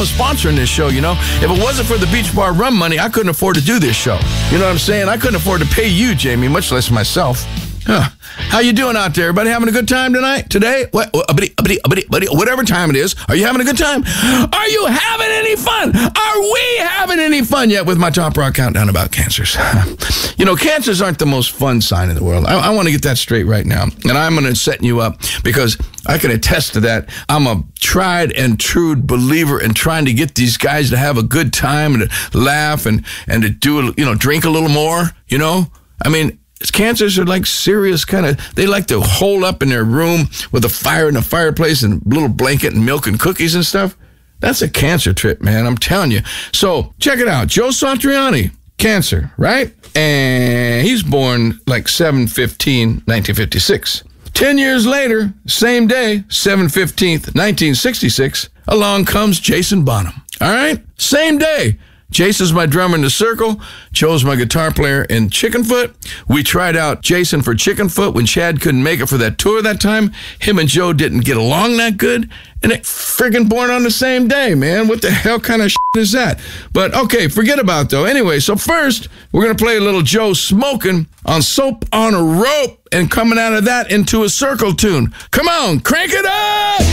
a sponsor in this show, you know. If it wasn't for the Beach Bar rum money, I couldn't afford to do this show. You know what I'm saying? I couldn't afford to pay you, Jamie, much less myself. Huh. How you doing out there? Everybody having a good time tonight? Today? Whatever time it is. Are you having a good time? Are you having any fun? Are we having any fun yet with my Top Rock Countdown about cancers? You know, cancers aren't the most fun sign in the world. I want to get that straight right now. And I'm going to set you up because I can attest to that. I'm a tried and true believer in trying to get these guys to have a good time and to laugh and to do, you know, drink a little more, you know? I mean, cancers are like serious kind of, they like to hole up in their room with a fire in the fireplace and a little blanket and milk and cookies and stuff. That's a cancer trip, man, I'm telling you. So check it out. Joe Satriani, cancer, right? And he's born like 7/15/1956. 10 years later, same day, 7/15/1966, along comes Jason Bonham. All right? Same day. Jason's my drummer in The Circle. Joe's my guitar player in Chickenfoot. We tried out Jason for Chickenfoot when Chad couldn't make it for that tour that time. Him and Joe didn't get along that good. And they friggin' born on the same day, man. What the hell kind of shit is that? But, okay, forget about though. Anyway, so first, we're going to play a little Joe Smoking on Soap on a Rope and coming out of that into a Circle tune. Come on, crank it up!